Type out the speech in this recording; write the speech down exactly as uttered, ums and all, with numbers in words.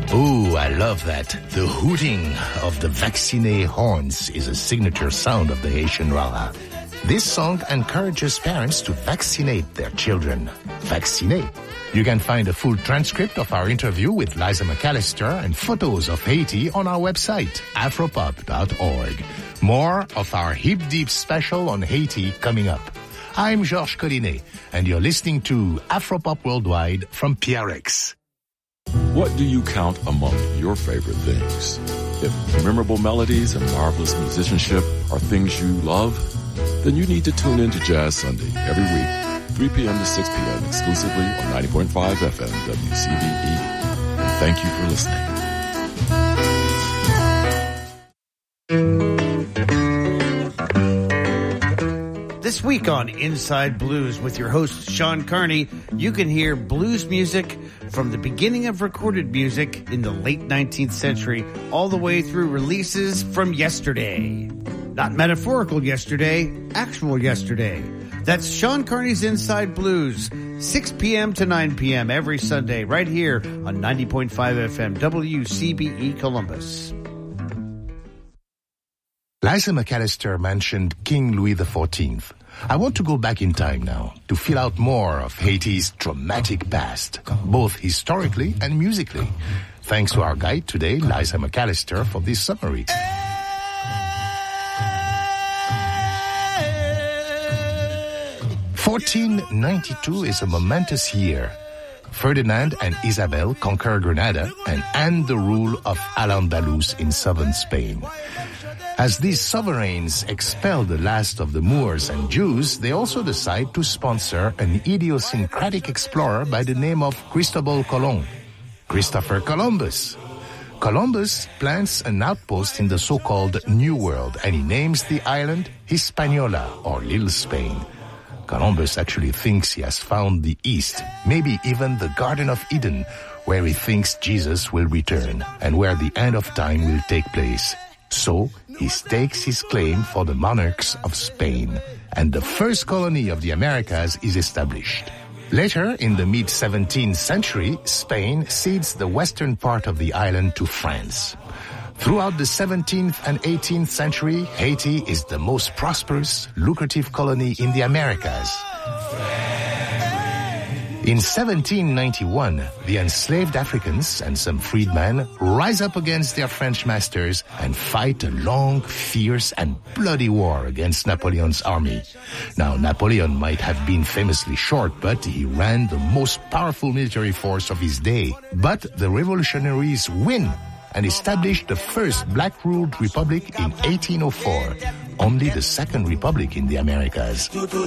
Ooh, I love that. The hooting of the vacciné horns is a signature sound of the Haitian Rara. This song encourages parents to vaccinate their children. Vacciné. You can find a full transcript of our interview with Liza McAllister and photos of Haiti on our website, afropop dot org. More of our Hip Deep special on Haiti coming up. I'm Georges Collinet, and you're listening to Afropop Worldwide from P R X. What do you count among your favorite things? If memorable melodies and marvelous musicianship are things you love, then you need to tune in to Jazz Sunday every week, three p.m. to six p.m. exclusively on ninety point five F M W C B E. And thank you for listening. This week on Inside Blues with your host, Sean Carney, you can hear blues music from the beginning of recorded music in the late nineteenth century all the way through releases from yesterday. Not metaphorical yesterday, actual yesterday. That's Sean Carney's Inside Blues, six p.m. to nine p.m. every Sunday right here on ninety point five F M W C B E Columbus. Liza McAllister mentioned King Louis the fourteenth. I want to go back in time now to feel out more of Haiti's dramatic past, both historically and musically. Thanks to our guide today, Liza McAllister, for this summary. fourteen ninety-two is a momentous year. Ferdinand and Isabel conquer Grenada and end the rule of Al-Andalus in southern Spain. As these sovereigns expel the last of the Moors and Jews, they also decide to sponsor an idiosyncratic explorer by the name of Cristobal Colon, Christopher Columbus. Columbus plants an outpost in the so-called New World, and he names the island Hispaniola, or Little Spain. Columbus actually thinks he has found the East, maybe even the Garden of Eden, where he thinks Jesus will return and where the end of time will take place. So, he stakes his claim for the monarchs of Spain, and the first colony of the Americas is established. Later, in the mid-seventeenth century, Spain cedes the western part of the island to France. Throughout the seventeenth and eighteenth century, Haiti is the most prosperous, lucrative colony in the Americas. In seventeen ninety-one, the enslaved Africans and some freedmen rise up against their French masters and fight a long, fierce, and bloody war against Napoleon's army. Now, Napoleon might have been famously short, but he ran the most powerful military force of his day. But the revolutionaries win and established the first black-ruled republic in eighteen oh four, only the second republic in the Americas.